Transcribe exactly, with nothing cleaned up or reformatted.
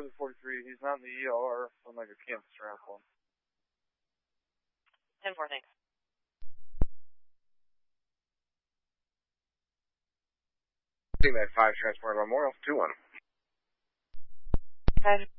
to forty-three. He's not in the E R on like a campus raffle. ten four, thanks. Team at five, Transport Memorial, two one. five.